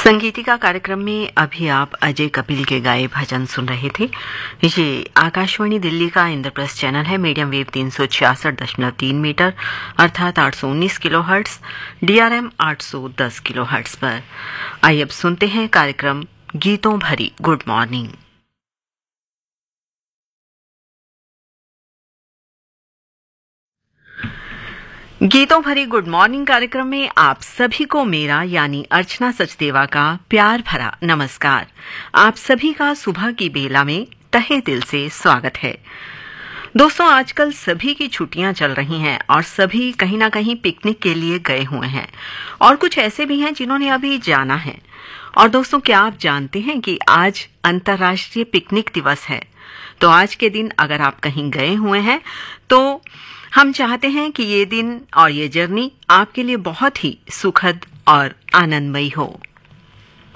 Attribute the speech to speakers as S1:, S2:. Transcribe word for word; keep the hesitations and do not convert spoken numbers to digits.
S1: संगीतिका कार्यक्रम में अभी आप अजय कपिल के गाए भजन सुन रहे थे। ये आकाशवाणी दिल्ली का इंद्रप्रस्थ चैनल है। मीडियम वेव तीन सौ छियासठ दशमलव तीन मीटर अर्थात आठ सौ उन्नीस किलो हर्ट्ज, डीआरएम आठ सौ दस किलो हर्ट्ज पर। आइए अब सुनते हैं कार्यक्रम गीतों भरी गुड मॉर्निंग। गीतों भरी गुड मॉर्निंग कार्यक्रम में आप सभी को मेरा यानी अर्चना सचदेवा का प्यार भरा नमस्कार। आप सभी का सुबह की बेला में तहे दिल से स्वागत है। दोस्तों, आजकल सभी की छुट्टियां चल रही हैं और सभी कहीं ना कहीं पिकनिक के लिए गए हुए हैं और कुछ ऐसे भी हैं जिन्होंने अभी जाना है। और दोस्तों, क्या आप जानते हैं कि आज अंतर्राष्ट्रीय पिकनिक दिवस है? तो आज के दिन अगर आप कहीं गए हुए हैं तो हम चाहते हैं कि ये दिन और ये जर्नी आपके लिए बहुत ही सुखद और आनंदमयी हो।